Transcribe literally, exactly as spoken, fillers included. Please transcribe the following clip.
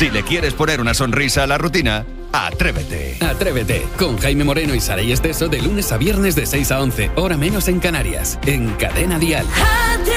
Si le quieres poner una sonrisa a la rutina, Atrévete. Atrévete, con Jaime Moreno y Saray Esteso de lunes a viernes de seis a once, hora menos en Canarias, en Cadena Dial.